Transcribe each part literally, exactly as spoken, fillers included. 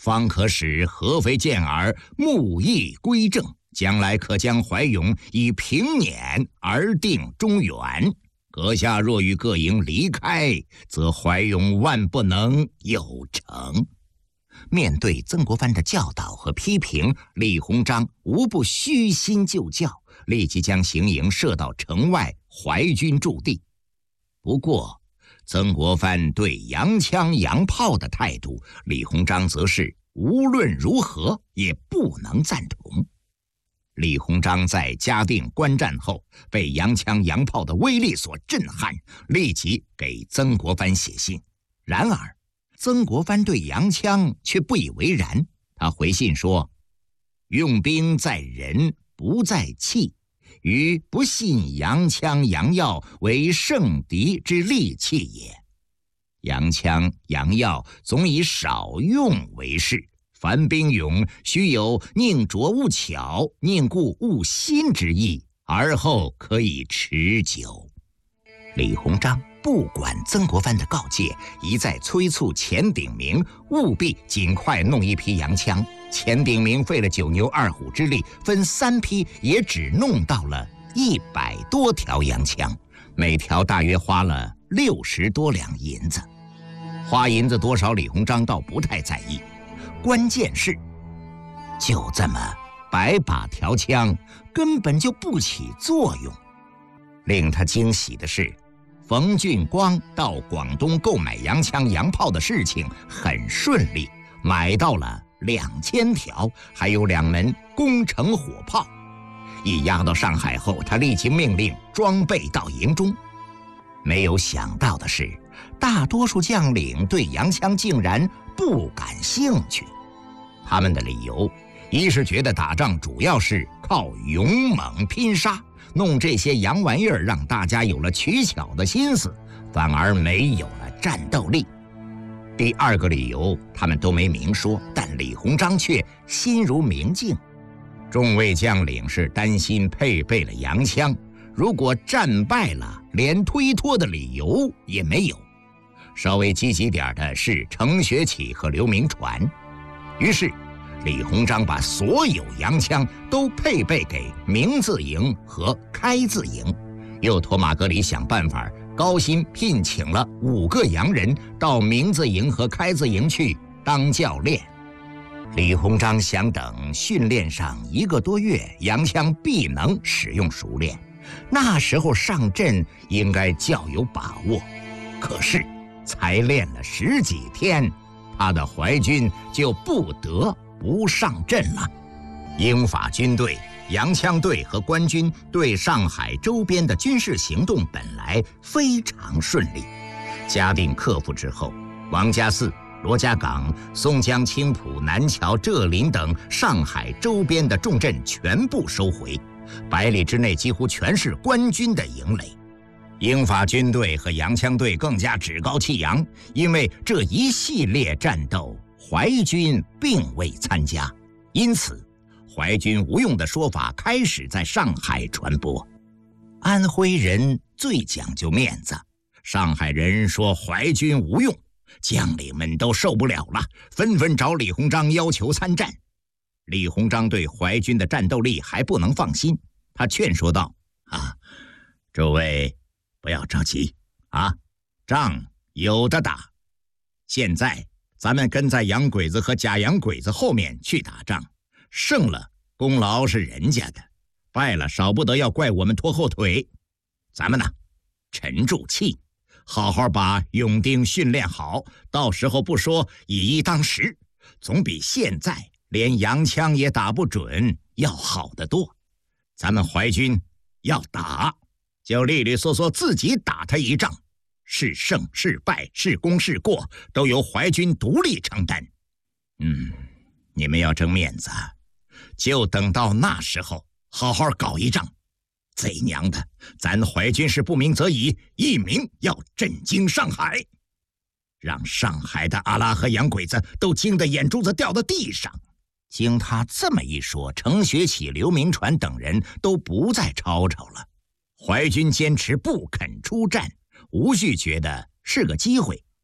方可使合肥健儿目义归正，将来可将怀勇以平辇而定中原。阁下若与各营离开，则怀勇万不能有成。面对曾国藩的教导和批评，李鸿章无不虚心就教，立即将行营设到城外淮军驻地。不过曾国藩对洋枪洋炮的态度，李鸿章则是无论如何也不能赞同。李鸿章在嘉定观战后，被洋枪洋炮的威力所震撼，立即给曾国藩写信。然而曾国藩对洋枪却不以为然，他回信说：用兵在人不在器，于不信洋枪洋药为胜敌之利器也。洋枪洋药总以少用为是，凡兵勇须有宁拙勿巧，宁固勿新之意，而后可以持久。李鸿章不管曾国藩的告诫，一再催促钱鼎铭务必尽快弄一批洋枪。钱鼎铭费了九牛二虎之力，分三批，也只弄到了一百多条洋枪，每条大约花了六十多两银子。花银子多少，李鸿章倒不太在意，关键是就这么百把条枪根本就不起作用。令他惊喜的是，冯俊光到广东购买洋枪洋炮的事情很顺利，买到了两千条，还有两门攻城火炮。一押到上海后，他立即命令装备到营中。没有想到的是，大多数将领对洋枪竟然不感兴趣。他们的理由，一是觉得打仗主要是靠勇猛拼杀，弄这些洋玩意儿让大家有了取巧的心思，反而没有了战斗力。第二个理由他们都没明说，但李鸿章却心如明镜。众位将领是担心配备了洋枪，如果战败了，连推脱的理由也没有。稍微积极点的是程学启和刘铭传。于是李鸿章把所有洋枪都配备给明字营和开字营，又托马格里想办法高薪聘请了五个洋人到明字营和开字营去当教练。李鸿章想等训练上一个多月，洋枪必能使用熟练，那时候上阵应该较有把握。可是才练了十几天，他的淮军就不得不上阵了。英法军队、洋枪队和官军对上海周边的军事行动本来非常顺利。嘉定克服之后，王家寺、罗家港、松江、青浦、南桥、浙林等上海周边的重镇全部收回，百里之内几乎全是官军的营垒。英法军队和洋枪队更加趾高气扬，因为这一系列战斗淮军并未参加，因此淮军无用的说法开始在上海传播。安徽人最讲究面子，上海人说淮军无用，将领们都受不了了，纷纷找李鸿章要求参战。李鸿章对淮军的战斗力还不能放心，他劝说道：啊，诸位不要着急啊，仗有的打。现在咱们跟在洋鬼子和假洋鬼子后面去打仗，胜了功劳是人家的，败了少不得要怪我们拖后腿。咱们呢，沉住气，好好把勇丁训练好，到时候不说以一当十，总比现在连洋枪也打不准要好得多。咱们淮军要打，就利利索索自己打他一仗，是胜是败，是功是过，都由淮军独立承担。嗯，你们要争面子，就等到那时候好好搞一仗。贼娘的，咱淮军是不鸣则已，一鸣要震惊上海，让上海的阿拉和洋鬼子都惊得眼珠子掉到地上。经他这么一说，程学启、刘铭传等人都不再吵吵了。淮军坚持不肯出战，吴旭觉得是个机会，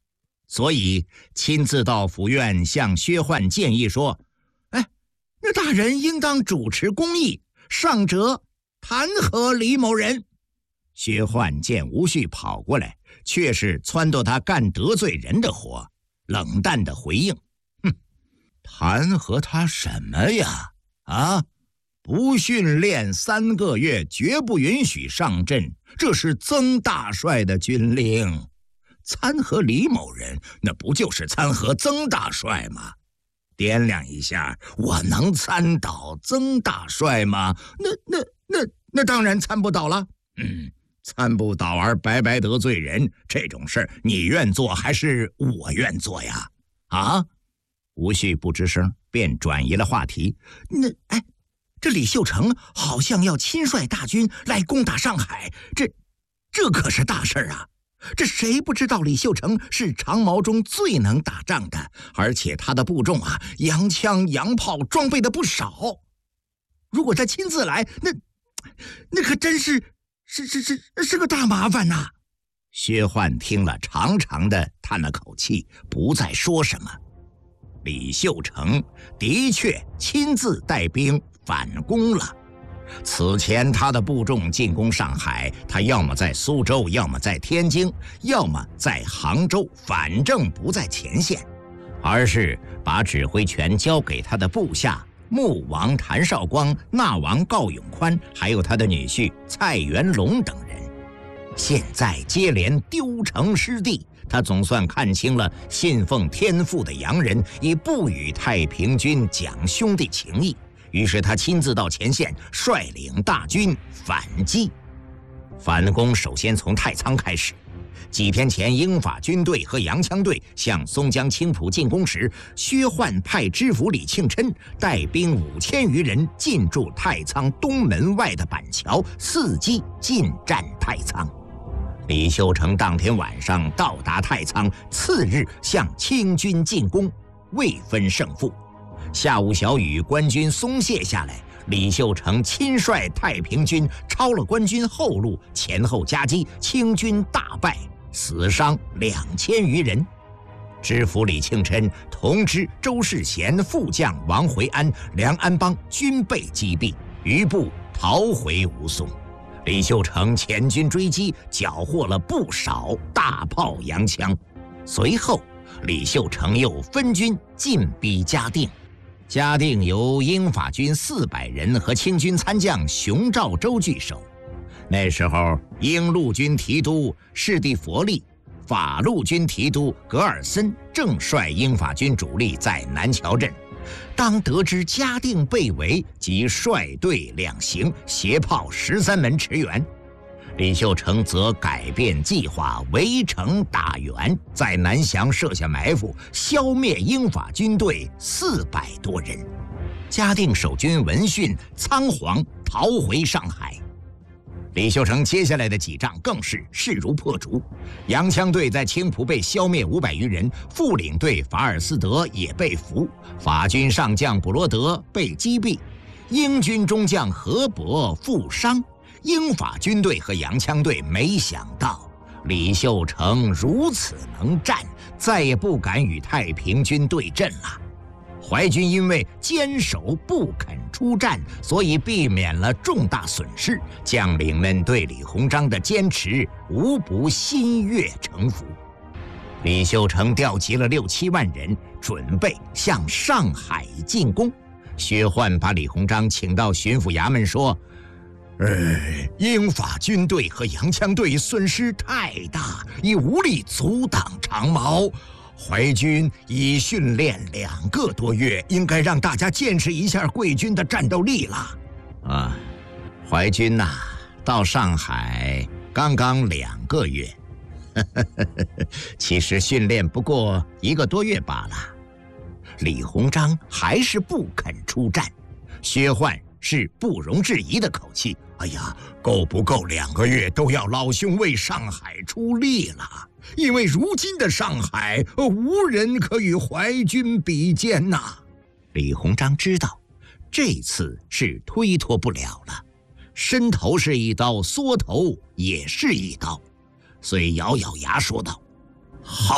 所以亲自到府院向薛焕建议说：“哎，那大人应当主持公义，上折弹劾李某人。”薛焕见吴旭跑过来，却是撺掇他干得罪人的活，冷淡的回应：“哼，弹劾他什么呀？啊，不训练三个月，绝不允许上阵，这是曾大帅的军令。参劾李某人，那不就是参劾曾大帅吗？掂量一下，我能参倒曾大帅吗？那那那那当然参不倒了。嗯。”参不倒而白白得罪人，这种事儿你愿做还是我愿做呀？啊！吴旭不吱声，便转移了话题。那哎，这李秀成好像要亲率大军来攻打上海，这这可是大事啊！这谁不知道李秀成是长毛中最能打仗的，而且他的部众啊，洋枪洋炮装备的不少。如果他亲自来，那那可真是。是是是是个大麻烦呐、啊！薛焕听了，长长的叹了口气，不再说什么。李秀成的确亲自带兵反攻了。此前他的部众进攻上海，他要么在苏州，要么在天津，要么在杭州，反正不在前线，而是把指挥权交给他的部下。穆王谭绍光、纳王告永宽，还有他的女婿蔡元龙等人，现在接连丢城失地，他总算看清了信奉天父的洋人已不与太平军讲兄弟情谊，于是他亲自到前线，率领大军反击。反攻首先从太仓开始。几天前，英法军队和洋枪队向松江青浦进攻时，薛焕派知府李庆琛带兵五千余人进驻太仓东门外的板桥，伺机进占太仓。李秀成当天晚上到达太仓，次日向清军进攻，未分胜负。下午小雨，官军松懈下来，李秀成亲率太平军抄了官军后路，前后夹击，清军大败，死伤两千余人。知府李庆琛同知周世贤、副将王回安、梁安邦均被击毙，余部逃回吴淞。李秀成前军追击，缴获了不少大炮洋枪。随后李秀成又分军进逼嘉定。嘉定由英法军四百人和清军参将熊肇周据守。那时候，英陆军提督士第佛利、法陆军提督格尔森正率英法军主力在南桥镇。当得知嘉定被围，即率队两行，携炮十三门驰援。李秀成则改变计划，围城打援，在南翔设下埋伏，消灭英法军队四百多人。嘉定守军闻讯仓皇逃回上海。李秀成接下来的几仗更是势如破竹，洋枪队在青浦被消灭五百余人，副领队法尔斯德也被俘，法军上将布罗德被击毙，英军中将何伯负伤。英法军队和洋枪队没想到李秀成如此能战，再也不敢与太平军对阵了。淮军因为坚守不肯出战，所以避免了重大损失，将领们对李鸿章的坚持无不心悦诚服。李秀成调集了六七万人，准备向上海进攻。薛焕把李鸿章请到巡抚衙门说：呃，英法军队和洋枪队损失太大，已无力阻挡长毛。淮军已训练两个多月，应该让大家见识一下贵军的战斗力了。啊，淮军呐、啊，到上海刚刚两个月，其实训练不过一个多月罢了。李鸿章还是不肯出战，薛焕是不容置疑的口气：哎呀，够不够两个月都要老兄为上海出力了，因为如今的上海无人可与淮军比肩呐。李鸿章知道这次是推脱不了了，伸头是一刀，缩头也是一刀，遂咬咬牙说道：好，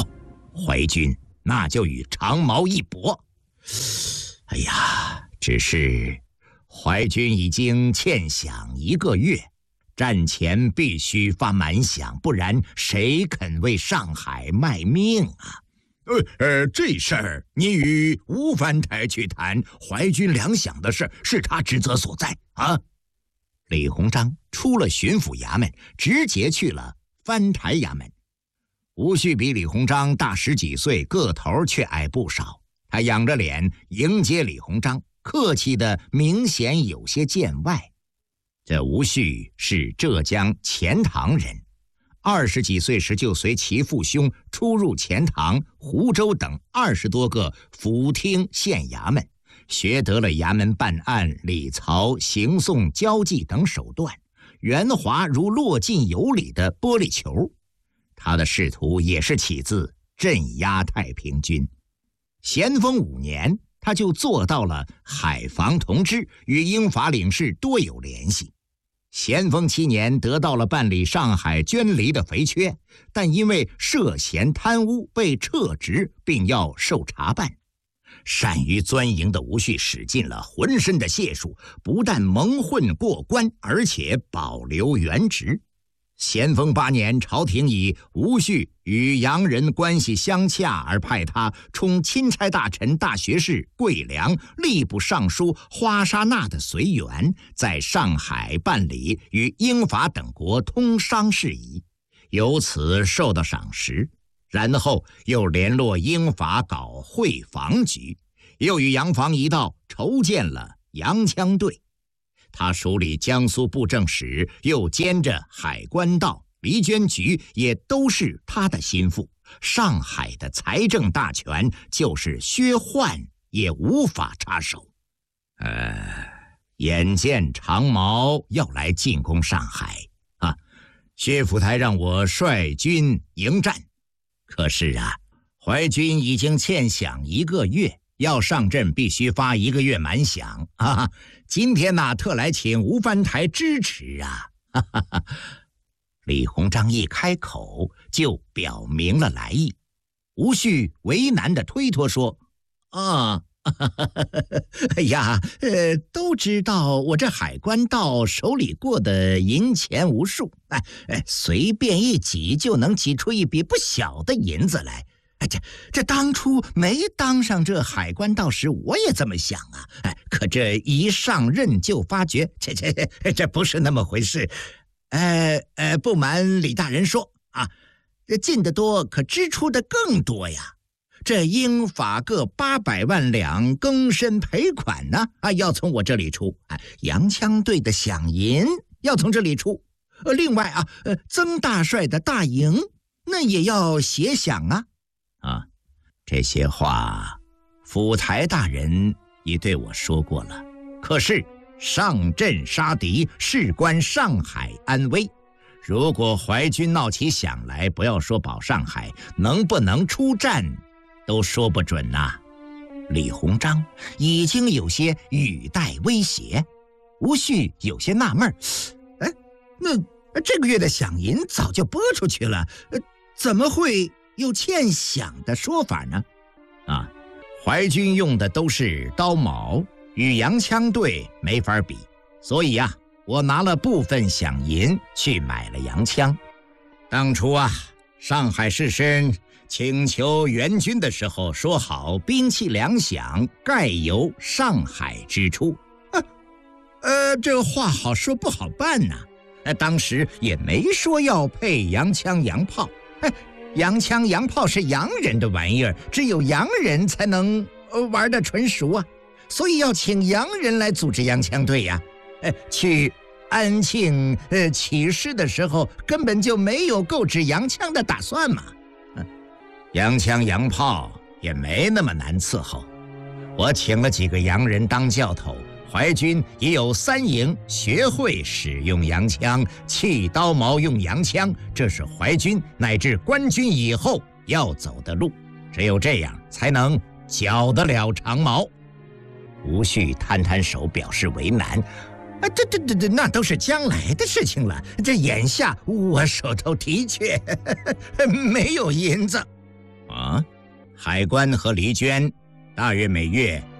淮军那就与长毛一搏。哎呀，只是淮军已经欠饷一个月，战前必须发满饷，不然谁肯为上海卖命啊？呃呃，这事儿你与吴藩台去谈，淮军粮饷的事是他职责所在啊。李鸿章出了巡抚衙门，直接去了藩台衙门。吴旭比李鸿章大十几岁，个头却矮不少。他仰着脸迎接李鸿章，客气的明显有些见外。这吴旭是浙江钱塘人，二十几岁时就随其父兄出入钱塘、湖州等二十多个府厅县衙门，学得了衙门办案、理曹、行讼、交际等手段，圆滑如落进有理的玻璃球。他的仕途也是起自镇压太平军。咸丰五年，他就做到了海防同知，与英法领事多有联系。咸丰七年得到了办理上海捐厘的肥缺，但因为涉嫌贪污被撤职，并要受查办。善于钻营的吴旭使尽了浑身的解数，不但蒙混过关，而且保留原职。咸丰八年，朝廷以吴旭与洋人关系相洽而派他充钦差大臣、大学士桂良、吏部尚书花沙纳的随员，在上海办理与英法等国通商事宜，由此受到赏识。然后又联络英法搞会防局，又与洋防一道筹建了洋枪队。他署理江苏布政使，又兼着海关道、离捐局，也都是他的心腹。上海的财政大权，就是薛焕也无法插手。呃，眼见长毛要来进攻上海啊，薛府台让我率军迎战。可是啊，淮军已经欠饷一个月，要上阵必须发一个月满饷啊！今天呐、啊，特来请吴藩台支持啊！哈哈哈。李鸿章一开口就表明了来意。吴旭为难地推脱说：“啊，哎呀，呃，都知道我这海关道手里过的银钱无数，哎哎，随便一挤就能挤出一笔不小的银子来。哎，这这当初没当上这海关道时，我也这么想啊。哎，可这一上任就发觉，这这这不是那么回事。呃呃，不瞒李大人说啊，进得多，可支出的更多呀。这英法各八百万两更深赔款呢，啊，要从我这里出。啊，洋枪队的饷银要从这里出。呃，另外啊，呃，曾大帅的大营那也要协饷啊。啊，这些话府台大人已对我说过了。可是上阵杀敌，事关上海安危。如果淮军闹起饷来，不要说保上海，能不能出战都说不准呐、啊。李鸿章已经有些语带威胁。吴旭有些纳闷，哎，那这个月的饷银早就拨出去了，呃，怎么会有欠饷的说法呢？啊，淮军用的都是刀矛，与洋枪队没法比，所以啊，我拿了部分饷银去买了洋枪。当初啊，上海士绅请求援军的时候，说好兵器粮饷概由上海支出。呃，呃，这话好说不好办呐、啊。当时也没说要配洋枪洋炮。哎，洋枪洋炮是洋人的玩意儿，只有洋人才能、呃、玩得纯熟啊，所以要请洋人来组织洋枪队呀。呃，去安庆呃起事的时候，根本就没有购置洋枪的打算嘛。嗯，洋枪洋炮也没那么难伺候。我请了几个洋人当教头，淮军也有三营学会使用洋枪，弃刀矛用洋枪，这是淮军乃至官军以后要走的路，只有这样才能剿得了长毛。吴旭摊摊手表示为难，啊，这这这这那都是将来的事情了，这眼下我手头的确呵呵没有银子。啊， 海关和黎娟，大约每月